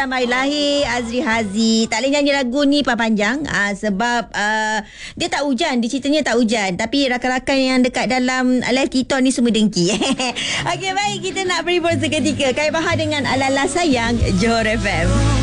tambah hari lahir Azri Hazi. Tak boleh nyanyi lagu ni panjang sebab dia tak hujan. Dia ceritanya tak hujan. Tapi rakan-rakan yang dekat dalam live kita ni semua dengki. Okey, baik, kita nak beri pause seketika. Kai Bahar dengan Alala Sayang, Johor FM.